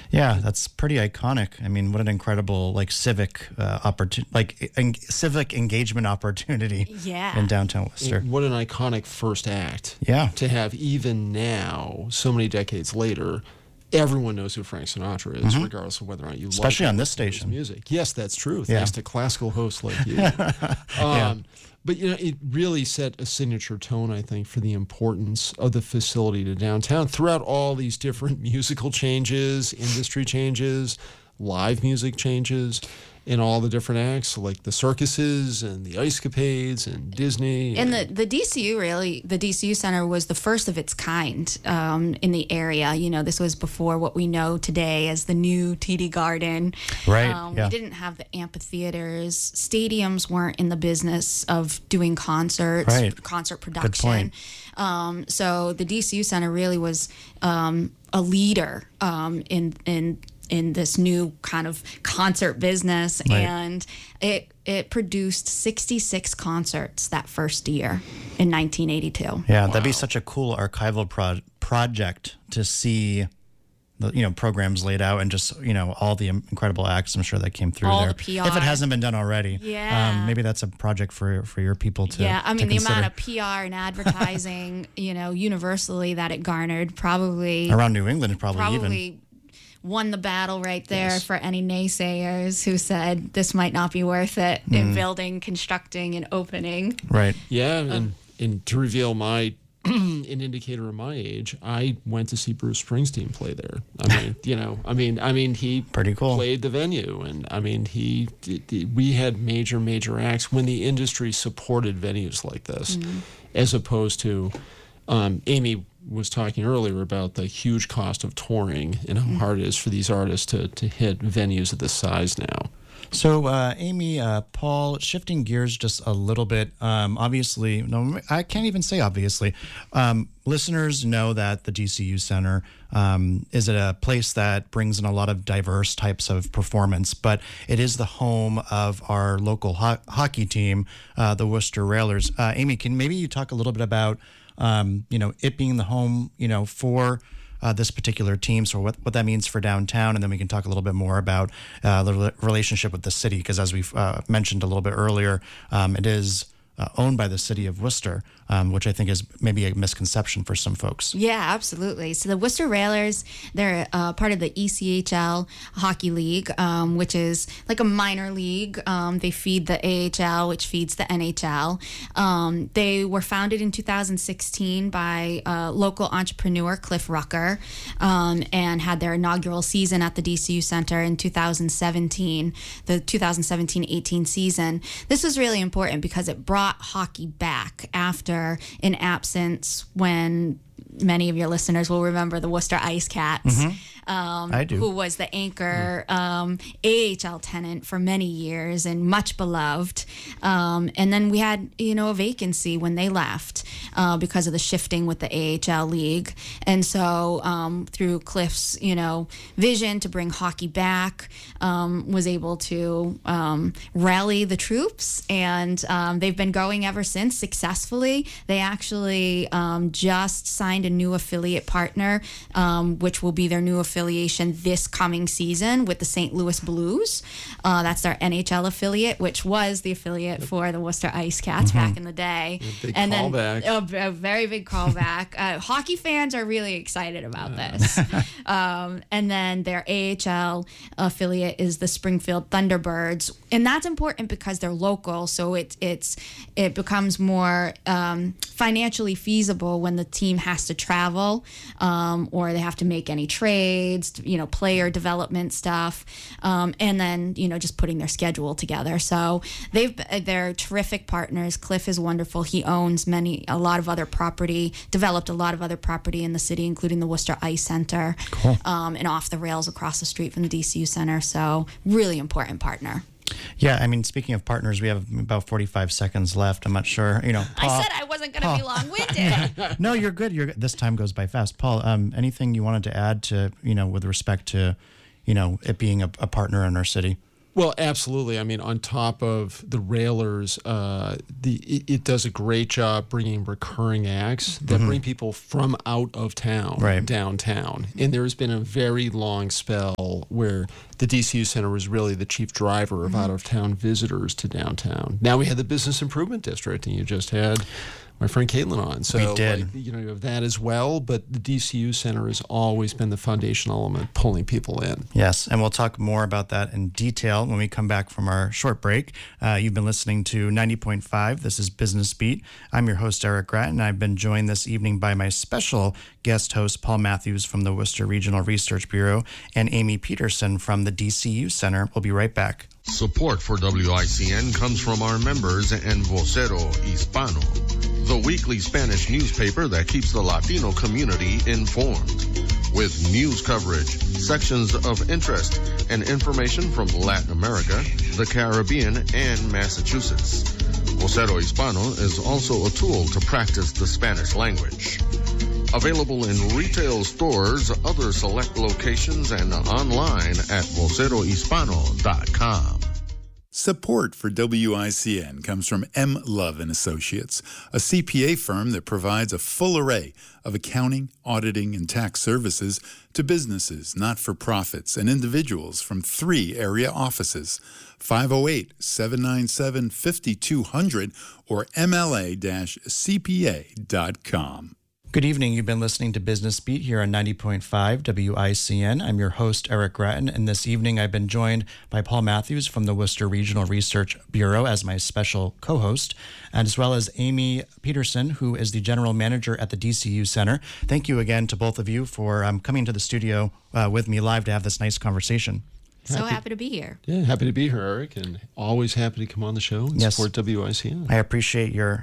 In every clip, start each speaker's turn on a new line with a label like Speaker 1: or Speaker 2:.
Speaker 1: Yeah, that's pretty iconic. I mean, what an incredible civic civic engagement opportunity
Speaker 2: Yeah.
Speaker 1: in downtown Worcester.
Speaker 3: What an iconic first act.
Speaker 1: Yeah.
Speaker 3: To have even now, so many decades later, everyone knows who Frank Sinatra is, regardless of whether or not you
Speaker 1: Especially
Speaker 3: like
Speaker 1: on this
Speaker 3: his
Speaker 1: station.
Speaker 3: music. Yes, that's true.
Speaker 1: Yeah.
Speaker 3: Thanks to classical hosts like you. But it really set a signature tone, I think, for the importance of the facility to downtown throughout all these different musical changes, industry changes, live music changes, and all the different acts, like the circuses and the ice capades and Disney.
Speaker 2: And the DCU Center was the first of its kind in the area. This was before what we know today as the new TD Garden.
Speaker 1: Right.
Speaker 2: We didn't have the amphitheaters. Stadiums weren't in the business of doing concerts, concert production. So the DCU Center really was a leader in this new kind of concert business, and it produced 66 concerts that first year in 1982.
Speaker 1: Yeah, that'd be such a cool archival project to see the programs laid out and just all the incredible acts I'm sure that came through
Speaker 2: all
Speaker 1: there.
Speaker 2: the PR.
Speaker 1: If it hasn't been done already, maybe that's a project for your people to
Speaker 2: the
Speaker 1: consider.
Speaker 2: amount of PR and advertising universally that it garnered probably
Speaker 1: around New England even
Speaker 2: won the battle right there for any naysayers who said this might not be worth it in building, constructing, and opening.
Speaker 1: Right.
Speaker 3: Yeah, and to reveal an indicator of my age, I went to see Bruce Springsteen play there. He
Speaker 1: pretty cool.
Speaker 3: Played the venue, and we had major acts when the industry supported venues like this, as opposed to Amy was talking earlier about the huge cost of touring and how hard it is for these artists to hit venues of this size now.
Speaker 1: So, Amy, Paul, shifting gears just a little bit, obviously, no, I can't even say obviously, listeners know that the DCU Center is a place that brings in a lot of diverse types of performance, but it is the home of our local hockey team, the Worcester Railers. Amy, can maybe you talk a little bit about it being the home, for this particular team, so what that means for downtown, and then we can talk a little bit more about the relationship with the city, because as we've mentioned a little bit earlier, it is owned by the city of Worcester, which I think is maybe a misconception for some folks.
Speaker 2: Yeah, absolutely. So the Worcester Railers, they're part of the ECHL Hockey League, which is like a minor league. They feed the AHL, which feeds the NHL. They were founded in 2016 by local entrepreneur Cliff Rucker, and had their inaugural season at the DCU Center in 2017, the 2017-18 season. This was really important because it brought hockey back after an absence when many of your listeners will remember the Worcester Ice Cats.
Speaker 1: I do.
Speaker 2: Who was the anchor AHL tenant for many years and much beloved. And then we had, a vacancy when they left because of the shifting with the AHL league. And so through Cliff's, vision to bring hockey back, was able to rally the troops. And they've been going ever since successfully. They actually just signed a new affiliate partner, which will be their new affiliation this coming season with the St. Louis Blues. That's their NHL affiliate, which was the affiliate for the Worcester Ice Cats back in the day. A very big callback. Hockey fans are really excited about this. And then their AHL affiliate is the Springfield Thunderbirds, and that's important because they're local, so it becomes more financially feasible when the team has to travel, or they have to make any trades, player development stuff, and then just putting their schedule together. So they're terrific partners. Cliff is wonderful. He owns developed a lot of other property in the city, including the Worcester Ice Center,
Speaker 1: cool.
Speaker 2: And off the rails across the street from the DCU Center. So really important partner.
Speaker 1: Yeah, I mean, speaking of partners, we have about 45 seconds left. I'm not sure, Paul,
Speaker 2: I said I wasn't going to be long-winded.
Speaker 1: No, you're good. This time goes by fast. Paul, anything you wanted to add to, with respect to, it being a partner in our city?
Speaker 3: Well, absolutely. I mean, on top of the Railers, it does a great job bringing recurring acts that bring people from out of town downtown. And there's been a very long spell where the DCU Center was really the chief driver of out-of-town visitors to downtown. Now we have the Business Improvement District, and you just had my friend Caitlin on. So
Speaker 1: we did.
Speaker 3: You have that as well, but the DCU Center has always been the foundational element pulling people in.
Speaker 1: Yes, and we'll talk more about that in detail when we come back from our short break. You've been listening to 90.5. This is Business Beat. I'm your host, Eric Gratton, and I've been joined this evening by my special guest host, Paul Matthews from the Worcester Regional Research Bureau, and Amy Peterson from the DCU Center. We'll be right back.
Speaker 4: Support for WICN comes from our members and Vocero Hispano, the weekly Spanish newspaper that keeps the Latino community informed. With news coverage, sections of interest, and information from Latin America, the Caribbean, and Massachusetts. Vocero Hispano is also a tool to practice the Spanish language. Available in retail stores, other select locations, and online at vocerohispano.com.
Speaker 5: Support for WICN comes from M. Love & Associates, a CPA firm that provides a full array of accounting, auditing, and tax services to businesses, not-for-profits, and individuals from 3 area offices, 508-797-5200 or mla-cpa.com.
Speaker 1: Good evening. You've been listening to Business Beat here on 90.5 WICN. I'm your host, Eric Gratton, and this evening I've been joined by Paul Matthews from the Worcester Regional Research Bureau as my special co-host, as well as Amy Peterson, who is the General Manager at the DCU Center. Thank you again to both of you for coming to the studio with me live to have this nice conversation.
Speaker 2: So happy to be here.
Speaker 3: Yeah, happy to be here, Eric, and always happy to come on the show and support WICN.
Speaker 1: I appreciate your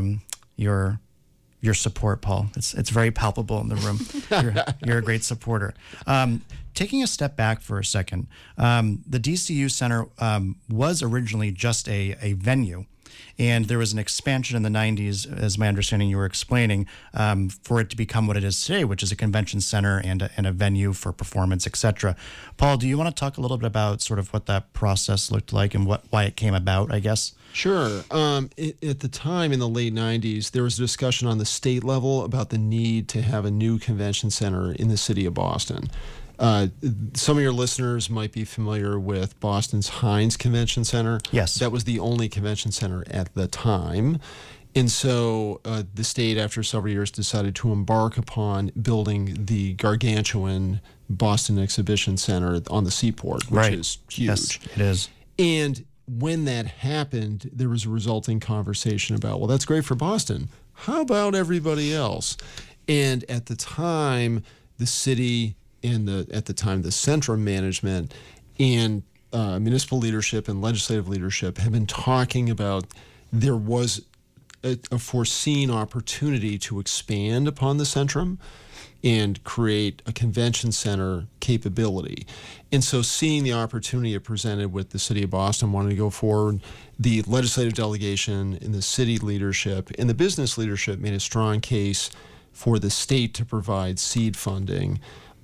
Speaker 1: support, Paul. It's very palpable in the room. You're a great supporter. Taking a step back for a second, the DCU Center was originally just a venue, and there was an expansion in the 90s, as my understanding you were explaining, for it to become what it is today, which is a convention center and a venue for performance, etc. Paul, do you want to talk a little bit about sort of what that process looked like and why it came about, I guess?
Speaker 3: Sure. At the time in the late 90s, there was a discussion on the state level about the need to have a new convention center in the city of Boston. Some of your listeners might be familiar with Boston's Heinz Convention Center.
Speaker 1: Yes.
Speaker 3: That was the only convention center at the time. And so the state, after several years, decided to embark upon building the gargantuan Boston Exhibition Center on the Seaport, which is huge.
Speaker 1: Yes, it is.
Speaker 3: And when that happened, there was a resulting conversation about, well, that's great for Boston. How about everybody else? And at the time, the city and at the time, the Centrum management and municipal leadership and legislative leadership have been talking about there was a foreseen opportunity to expand upon the Centrum and create a convention center capability. And so seeing the opportunity it presented with the city of Boston wanting to go forward, the legislative delegation and the city leadership and the business leadership made a strong case for the state to provide seed funding,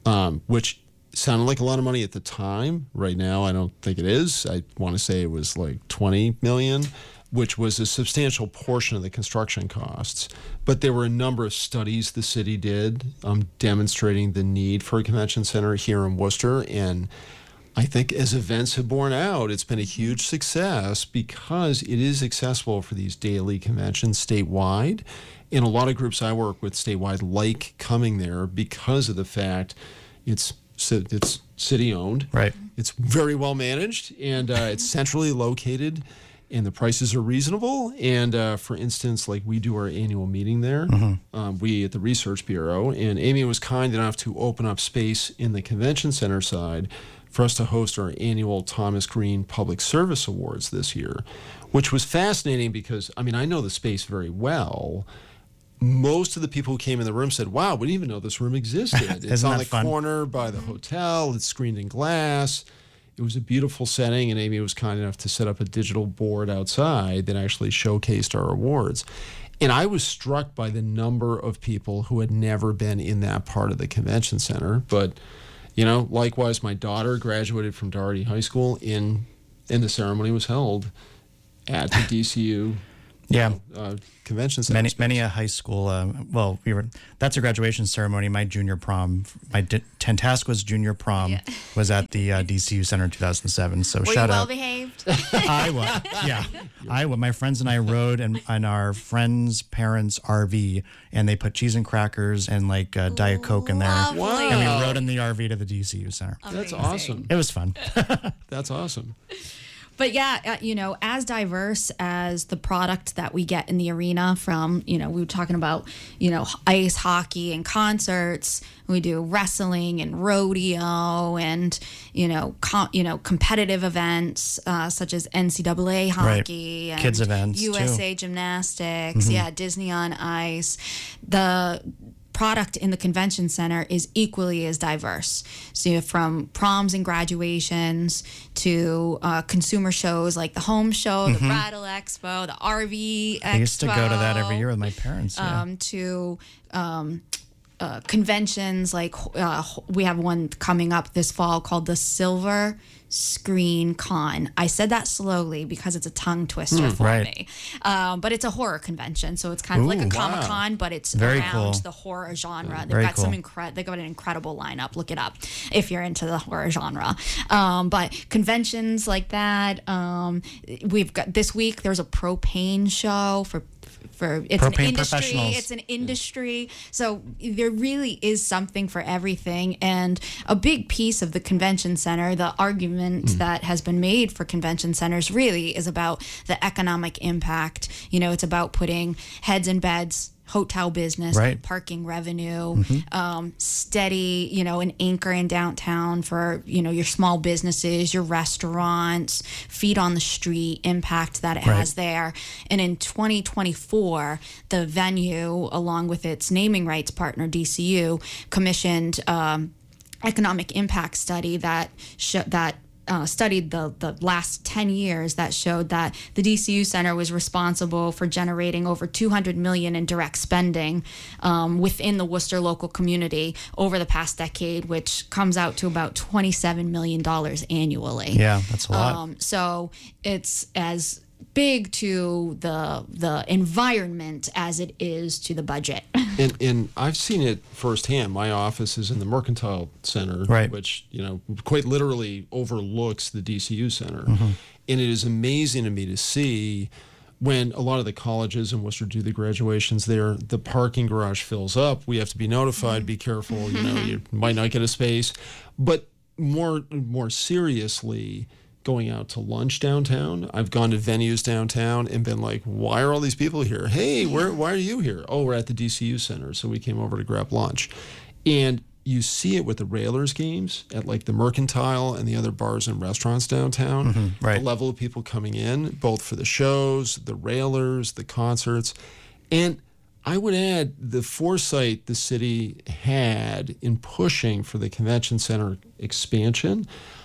Speaker 3: which sounded like a lot of money at the time. Right now, I don't think it is. I want to say it was like $20 million, which was a substantial portion of the construction costs. But there were a number of studies the city did demonstrating the need for a convention center here in Worcester. And I think as events have borne out, it's been a huge success because it is accessible for these daily conventions statewide. And a lot of groups I work with statewide like coming there because of the fact it's city-owned.
Speaker 1: Right.
Speaker 3: It's very well managed, and it's centrally located, and the prices are reasonable. And for instance, like we do our annual meeting there, we at the Research Bureau, and Amy was kind enough to open up space in the convention center side for us to host our annual Thomas Green Public Service Awards this year, which was fascinating because, I mean, I know the space very well. Most of the people who came in the room said, wow, we didn't even know this room existed. It's on the corner by the hotel. It's screened in glass. It was a beautiful setting, and Amy was kind enough to set up a digital board outside that actually showcased our awards. And I was struck by the number of people who had never been in that part of the convention center. But, you know, likewise, my daughter graduated from Doherty High School in And the ceremony was held at the DCU
Speaker 1: Yeah.
Speaker 3: Convention Center.
Speaker 1: Many a high school. That's a graduation ceremony. My junior prom, Tantasco's junior prom was at the DCU Center in 2007. So
Speaker 2: Were
Speaker 1: shout
Speaker 2: you
Speaker 1: out.
Speaker 2: well behaved?
Speaker 1: I was. Yeah, I was. My friends and I rode in our friend's parents' RV, and they put cheese and crackers and like Diet Coke in there.
Speaker 2: Lovely.
Speaker 3: Wow.
Speaker 1: And we rode in the RV to the DCU Center.
Speaker 3: That's
Speaker 2: Amazing.
Speaker 3: awesome.
Speaker 1: It was fun.
Speaker 3: That's awesome.
Speaker 2: But yeah, as diverse as the product that we get in the arena from, we were talking about, ice hockey and concerts. We do wrestling and rodeo and, competitive events such as NCAA hockey and
Speaker 1: Kids events,
Speaker 2: USA Gymnastics. Yeah, Disney on Ice. The product in the convention center is equally as diverse. So you have from proms and graduations to consumer shows like the Home Show, the Rattle Expo, the RV Expo.
Speaker 1: I used to go to that every year with my parents. Yeah.
Speaker 2: To conventions like we have one coming up this fall called the Silver Screen Con. I said that slowly because it's a tongue twister for
Speaker 1: right.
Speaker 2: me. But it's a horror convention, so it's kind of like a Comic-Con, but it's
Speaker 1: Very
Speaker 2: around
Speaker 1: cool.
Speaker 2: the horror genre. They've
Speaker 1: Very
Speaker 2: got
Speaker 1: cool.
Speaker 2: they've got an incredible lineup. Look it up if you're into the horror genre. But conventions like that. We've got this week. There's a propane show for it's
Speaker 1: Propane
Speaker 2: an industry.
Speaker 1: professionals.
Speaker 2: It's an industry. So there really is something for everything. And a big piece of the convention center, the argument that has been made for convention centers really is about the economic impact. It's about putting heads in beds, hotel business,
Speaker 1: Right.
Speaker 2: parking revenue, steady, an anchor in downtown for, your small businesses, your restaurants, feet on the street, impact that it has there. And in 2024, the venue, along with its naming rights partner, DCU, commissioned economic impact study that studied the last 10 years that showed that the DCU Center was responsible for generating over $200 million in direct spending within the Worcester local community over the past decade, which comes out to about $27 million annually.
Speaker 1: Yeah, that's a lot.
Speaker 2: So it's as big to the environment as it is to the budget.
Speaker 3: And I've seen it firsthand. My office is in the Mercantile Center,
Speaker 1: Right.
Speaker 3: which quite literally overlooks the DCU Center. And it is amazing to me to see when a lot of the colleges in Worcester do the graduations there, the parking garage fills up. We have to be notified, be careful, you might not get a space. But more seriously, going out to lunch downtown. I've gone to venues downtown and been like, why are all these people here? Hey, why are you here? Oh, we're at the DCU Center, so we came over to grab lunch. And you see it with the Railers games at like the Mercantile and the other bars and restaurants downtown.
Speaker 1: right.
Speaker 3: The level of people coming in, both for the shows, the Railers, the concerts. And I would add the foresight the city had in pushing for the convention center expansion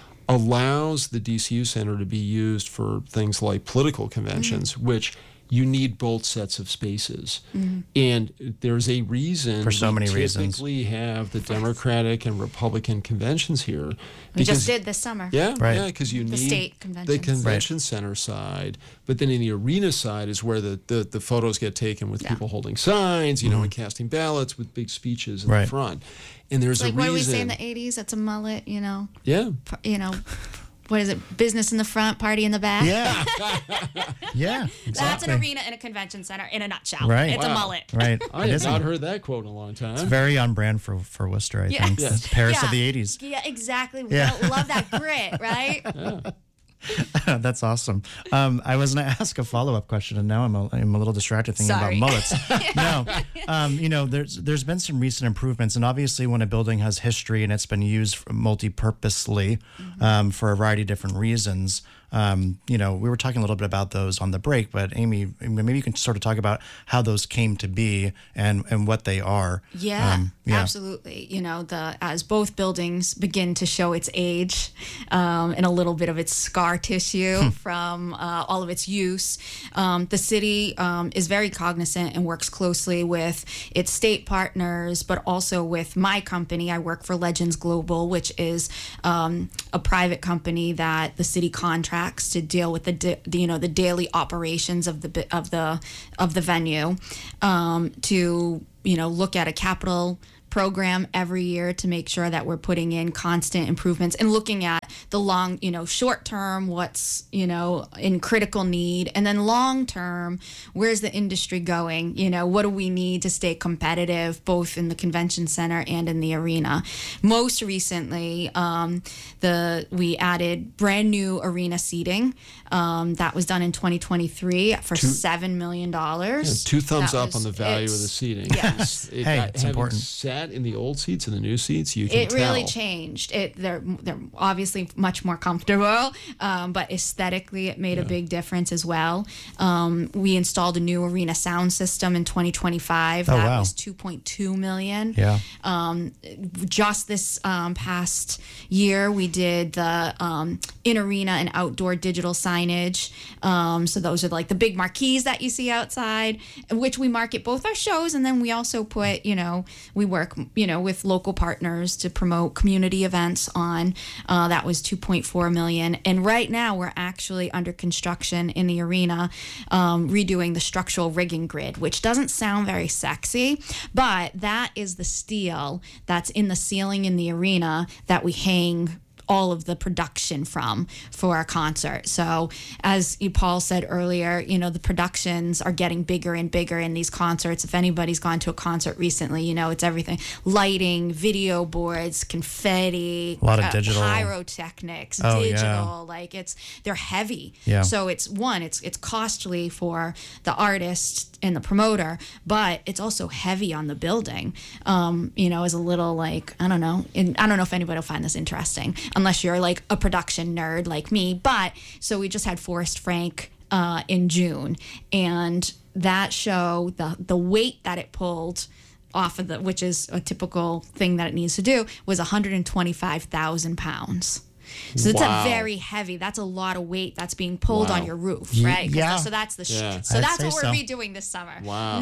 Speaker 3: allows the DCU Center to be used for things like political conventions, which you need both sets of spaces. And there's a reason
Speaker 1: For so many reasons.
Speaker 3: typically have the Democratic and Republican conventions here.
Speaker 2: We just did this summer.
Speaker 3: Yeah,
Speaker 1: Right.
Speaker 3: yeah, because you need
Speaker 2: state
Speaker 3: the
Speaker 2: conventions.
Speaker 3: convention center side, but then in the arena side is where the photos get taken with people holding signs, and casting ballots with big speeches in the
Speaker 1: Right.
Speaker 3: front. And there's
Speaker 2: Like
Speaker 3: a
Speaker 2: what
Speaker 3: reason.
Speaker 2: do we say in the 80s? That's a mullet,
Speaker 3: Yeah.
Speaker 2: What is it? Business in the front, party in the back.
Speaker 1: Yeah. Yeah.
Speaker 2: That's
Speaker 1: Exactly.
Speaker 2: an arena in a convention center in a nutshell.
Speaker 1: Right.
Speaker 2: It's a
Speaker 3: Wow.
Speaker 2: mullet.
Speaker 1: Right.
Speaker 3: I
Speaker 1: It
Speaker 3: have
Speaker 1: isn't.
Speaker 3: not heard that quote in a long time.
Speaker 1: Very on brand for Worcester, I think.
Speaker 2: Yes.
Speaker 1: It's Paris
Speaker 2: Yeah.
Speaker 1: of the 80s.
Speaker 2: Yeah, exactly.
Speaker 1: Yeah.
Speaker 2: Love that grit, right?
Speaker 1: That's awesome. I was going to ask a follow-up question, and now I'm a little distracted thinking
Speaker 2: Sorry.
Speaker 1: about mullets. No, there's been some recent improvements, and obviously when a building has history and it's been used multi-purposely for a variety of different reasons, we were talking a little bit about those on the break, but Amy, maybe you can sort of talk about how those came to be and what they are.
Speaker 2: Yeah, absolutely. As both buildings begin to show its age and a little bit of its scar tissue from all of its use, the city is very cognizant and works closely with its state partners, but also with my company. I work for Legends Global, which is a private company that the city contracts to deal with the daily operations of the venue, to look at a capital program every year to make sure that we're putting in constant improvements and looking at the long, short term, what's, in critical need, and then long term, where's the industry going? What do we need to stay competitive, both in the convention center and in the arena? Most recently, we added brand new arena seating. That was done in 2023 for $7 million. Yeah,
Speaker 3: 2 thumbs up on the value of the seating.
Speaker 2: Yes.
Speaker 1: It's important.
Speaker 3: Sat in the old seats and the new seats, you can
Speaker 2: It
Speaker 3: tell.
Speaker 2: really changed. They're obviously much more comfortable, but aesthetically it made a big difference as well. We installed a new arena sound system in 2025. That was $2.2 million.
Speaker 1: Yeah.
Speaker 2: Just this past year, we did the in-arena and outdoor digital signage. So those are like the big marquees that you see outside, which we market both our shows, and then we also put, we work with local partners to promote community events on. That was $2.4 million. And right now we're actually under construction in the arena, redoing the structural rigging grid, which doesn't sound very sexy, but that is the steel that's in the ceiling in the arena that we hang all of the production for our concert. So as Paul said earlier, the productions are getting bigger and bigger in these concerts. If anybody's gone to a concert recently, it's everything: lighting, video boards, confetti,
Speaker 1: a lot of digital,
Speaker 2: pyrotechnics, they're heavy.
Speaker 1: Yeah.
Speaker 2: So it's costly for the artist and the promoter, but it's also heavy on the building. Is a little I don't know. And I don't know if anybody will find this interesting, unless you're like a production nerd like me. But so we just had Forrest Frank in June, and that show, the weight that it pulled off of which is a typical thing that it needs to do, was 125,000 pounds. So it's a very heavy. That's a lot of weight that's being pulled on your roof, right?
Speaker 1: Yeah.
Speaker 2: So that's the
Speaker 3: Yeah.
Speaker 2: so
Speaker 1: I'd
Speaker 2: that's
Speaker 1: say
Speaker 2: what we're
Speaker 1: so.
Speaker 2: redoing this summer.
Speaker 3: Wow.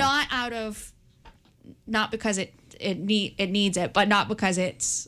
Speaker 2: Not because it needs it, but not because it's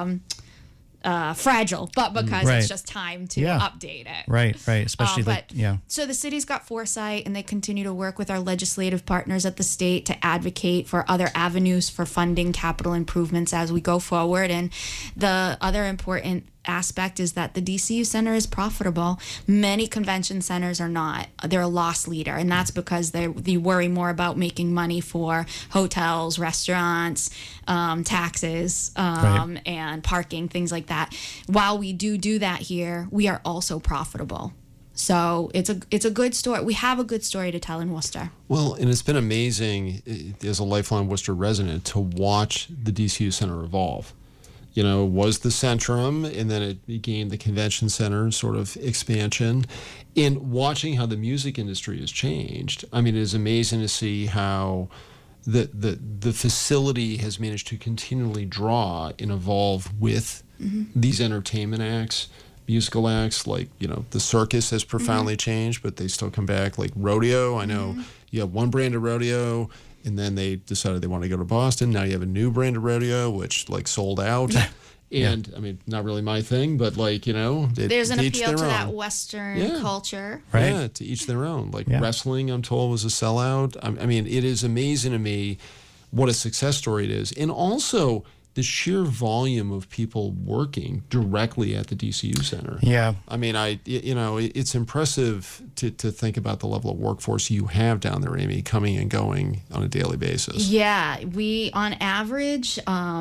Speaker 2: fragile, but because
Speaker 1: Right.
Speaker 2: it's just time to
Speaker 1: Yeah.
Speaker 2: update it.
Speaker 1: Right. Especially
Speaker 2: So the city's got foresight, and they continue to work with our legislative partners at the state to advocate for other avenues for funding capital improvements as we go forward. And the other important aspect is that the DCU Center is profitable. Many convention centers are not. They're a loss leader, and that's because they worry more about making money for hotels, restaurants, taxes, and parking, things like that. While we do that here, we are also profitable. So it's a good story. We have a good story to tell in Worcester.
Speaker 3: Well, and it's been amazing as a lifelong Worcester resident to watch the DCU Center evolve. Was the Centrum, and then it became the Convention Center sort of expansion. And watching how the music industry has changed, I mean, it is amazing to see how the facility has managed to continually draw and evolve with these entertainment acts, musical acts. Like, the circus has profoundly changed, but they still come back. Like rodeo, I know you have one brand of rodeo, and then they decided they want to go to Boston. Now you have a new brand of rodeo, which sold out. And I mean, not really my thing, but
Speaker 2: there's an appeal to that
Speaker 3: own.
Speaker 2: Western culture.
Speaker 1: Right.
Speaker 3: Yeah, to each their own. Wrestling, I'm told, was a sellout. I mean, it is amazing to me what a success story it is. And also the sheer volume of people working directly at the DCU Center.
Speaker 1: Yeah.
Speaker 3: I mean, it's impressive to think about the level of workforce you have down there, Amy, coming and going on a daily basis.
Speaker 2: Yeah, we, on average,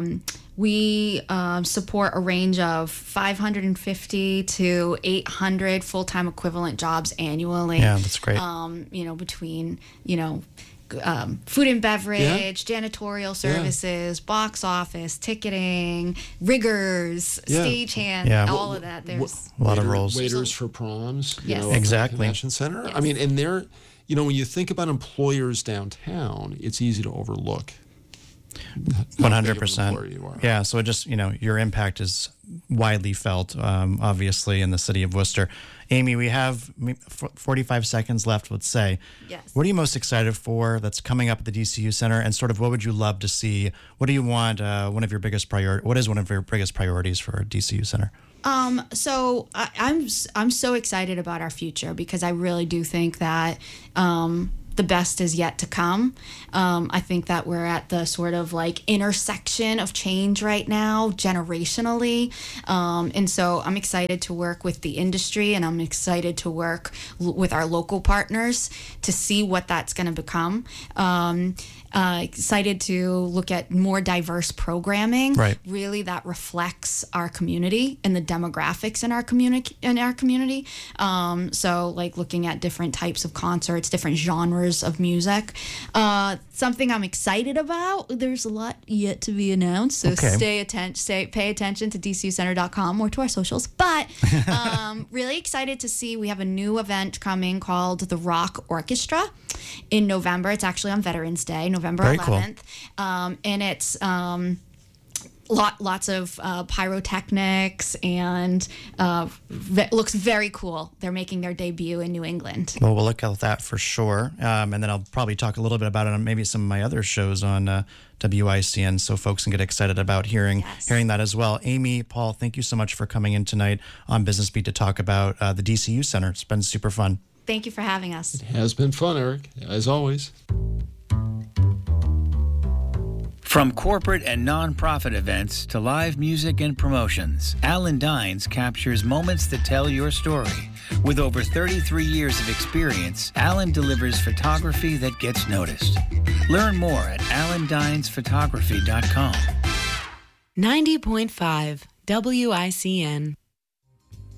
Speaker 2: we support a range of 550 to 800 full-time equivalent jobs annually.
Speaker 1: Yeah, that's great.
Speaker 2: Between, food and beverage, janitorial services, box office, ticketing, riggers, stagehand, all of that. There's
Speaker 1: a lot of roles.
Speaker 3: Waiters for proms,
Speaker 2: Yes.
Speaker 3: at the
Speaker 1: Exactly.
Speaker 3: Convention Center.
Speaker 2: Yes.
Speaker 3: I mean, and they're, when you think about employers downtown, it's easy to overlook.
Speaker 1: 100%. Yeah. So it just, your impact is widely felt, obviously, in the city of Worcester. Amy, we have 45 seconds left, let's say.
Speaker 2: Yes.
Speaker 1: What are you most excited for that's coming up at the DCU Center, and sort of what would you love to see? What do you want? What is one of your biggest priorities for DCU Center?
Speaker 2: So I'm so excited about our future because I really do think that the best is yet to come. I think that we're at the sort of like intersection of change right now, generationally. And so I'm excited to work with the industry, and I'm excited to work with our local partners to see what that's going to become. Excited to look at more diverse programming,
Speaker 1: right,
Speaker 2: really that reflects our community and the demographics in our community. So like looking at different types of concerts, different genres of music. Something I'm excited about. There's a lot yet to be announced, so pay attention to dcucenter.com or to our socials. But really excited to see we have a new event coming called the Rock Orchestra in November. It's actually on Veterans Day, November 11th. Cool. And it's lots of pyrotechnics, and looks very cool. They're making their debut in New England.
Speaker 1: Well, we'll look at that for sure. And then I'll probably talk a little bit about it on maybe some of my other shows on WICN, so folks can get excited about hearing that as well. Amy, Paul, thank you so much for coming in tonight on Business Beat to talk about the DCU Center. It's been super fun.
Speaker 2: Thank you for having us.
Speaker 3: It has been fun, Eric, as always.
Speaker 6: From corporate and nonprofit events to live music and promotions, Alan Dines captures moments that tell your story. With over 33 years of experience, Alan delivers photography that gets noticed. Learn more at alandinesphotography.com.
Speaker 7: 90.5 WICN.